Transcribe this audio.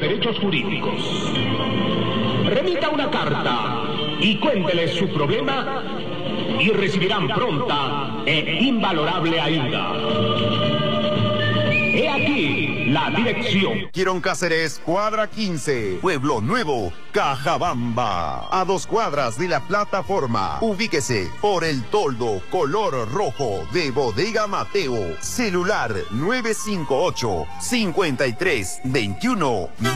derechos jurídicos. Remita una carta y cuéntele su problema y recibirán pronta e invalorable ayuda. He aquí la dirección. Quirón Cáceres, cuadra 15, Pueblo Nuevo, Cajabamba. A 2 cuadras de la plataforma. Ubíquese por el toldo color rojo de Bodega Mateo. Celular 958-5321.